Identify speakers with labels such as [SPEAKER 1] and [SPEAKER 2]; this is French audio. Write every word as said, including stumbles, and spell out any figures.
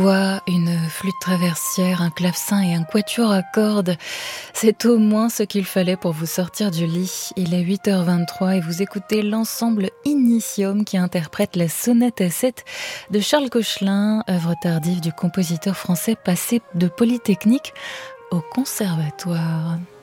[SPEAKER 1] voix, une flûte traversière, un clavecin et un quatuor à cordes. C'est au moins ce qu'il fallait pour vous sortir du lit. Il est huit heures vingt-trois et vous écoutez l'ensemble Initium qui interprète la sonate à sept de Charles Koechlin, œuvre tardive du compositeur français passé de Polytechnique au conservatoire.